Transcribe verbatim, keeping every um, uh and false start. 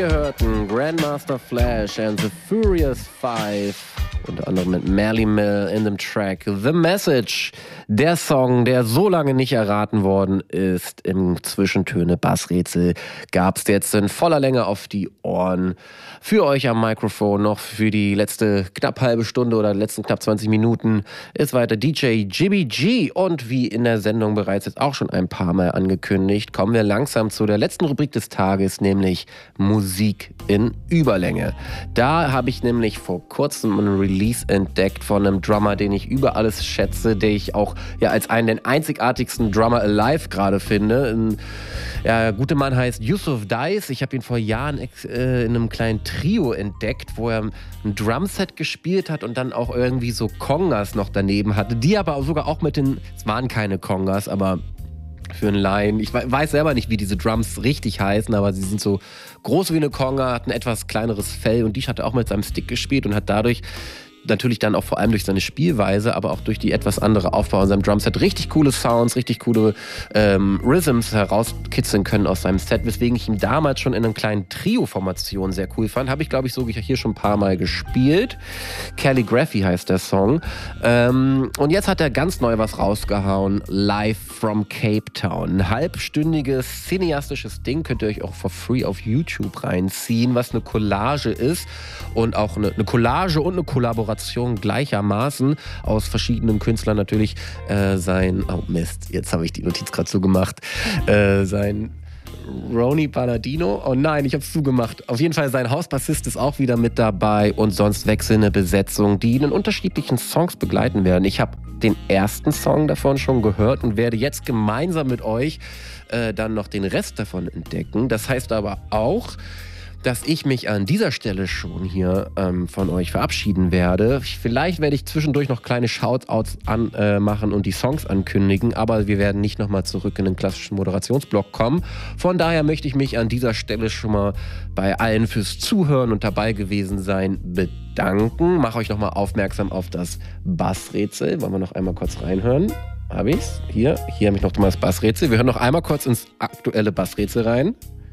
Wir hörten Grandmaster Flash and the Furious Five, unter anderem mit Melle Mel in dem Track The Message. Der Song, der so lange nicht erraten worden ist, im Zwischentöne Bassrätsel, gab es jetzt in voller Länge auf die Ohren. Für euch am Mikrofon noch für die letzte knapp halbe Stunde oder letzten knapp zwanzig Minuten ist weiter D J Jibby G. Und wie in der Sendung bereits jetzt auch schon ein paar Mal angekündigt, kommen wir langsam zu der letzten Rubrik des Tages, nämlich Musik in Überlänge. Da habe ich nämlich vor kurzem ein Release entdeckt von einem Drummer, den ich über alles schätze, den ich auch ja, als einen der einzigartigsten Drummer alive gerade finde. Ein, ja, der gute Mann heißt Yusuf Dice. Ich habe ihn vor Jahren äh, in einem kleinen Trio entdeckt, wo er ein Drumset gespielt hat und dann auch irgendwie so Congas noch daneben hatte, die aber sogar auch mit den, es waren keine Congas, aber für einen Laien, ich weiß selber nicht, wie diese Drums richtig heißen, aber sie sind so groß wie eine Conga, hat ein etwas kleineres Fell und die hat er auch mit seinem Stick gespielt und hat dadurch natürlich dann auch vor allem durch seine Spielweise, aber auch durch die etwas andere Aufbau in seinem Drumset richtig coole Sounds, richtig coole ähm, Rhythms herauskitzeln können aus seinem Set, weswegen ich ihn damals schon in einer kleinen Trio-Formation sehr cool fand. Habe ich, glaube ich, sogar hier schon ein paar Mal gespielt. Calligraphy heißt der Song. Ähm, und jetzt hat er ganz neu was rausgehauen. Live from Cape Town. Ein halbstündiges, cineastisches Ding könnt ihr euch auch for free auf YouTube reinziehen, was eine Collage ist und auch eine, eine Collage und eine Kollaboration gleichermaßen aus verschiedenen Künstlern natürlich äh, sein, oh Mist, jetzt habe ich die Notiz gerade zugemacht, äh, sein Ronnie Palladino, oh nein, ich habe es zugemacht. Auf jeden Fall sein Hausbassist ist auch wieder mit dabei und sonst wechselnde Besetzung, die in unterschiedlichen Songs begleiten werden. Ich habe den ersten Song davon schon gehört und werde jetzt gemeinsam mit euch äh, dann noch den Rest davon entdecken. Das heißt aber auch, dass ich mich an dieser Stelle schon hier ähm, von euch verabschieden werde. Vielleicht werde ich zwischendurch noch kleine Shoutouts an, äh, machen und die Songs ankündigen, aber wir werden nicht nochmal zurück in den klassischen Moderationsblock kommen. Von daher möchte ich mich an dieser Stelle schon mal bei allen fürs Zuhören und dabei gewesen sein bedanken. Mache euch nochmal aufmerksam auf das Bassrätsel. Wollen wir noch einmal kurz reinhören? Habe ich's? Hier, hier habe ich noch mal das Bassrätsel. Wir hören noch einmal kurz ins aktuelle Bassrätsel rein.